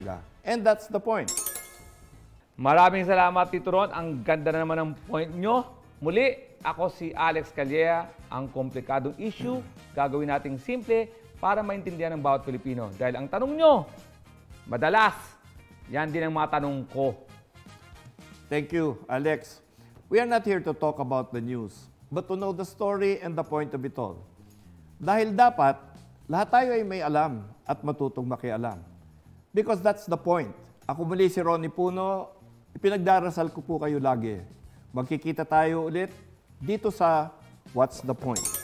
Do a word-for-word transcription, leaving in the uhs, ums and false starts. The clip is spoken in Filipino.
And that's the point. Maraming salamat, Tito Ron. Ang ganda na naman ng point nyo. Muli, ako si Alex Calleja. Ang komplikadong issue, gagawin nating simple para maintindihan ng bawat Pilipino. Dahil ang tanong nyo, madalas, yan din ang mga tanong ko. Thank you, Alex. We are not here to talk about the news, but to know the story and the point of it all. Dahil dapat, lahat tayo ay may alam at matutong makialam. Because that's the point. Ako muli si Ronnie Puno, ipinagdarasal ko po kayo lagi. Magkikita tayo ulit dito sa What's the Point?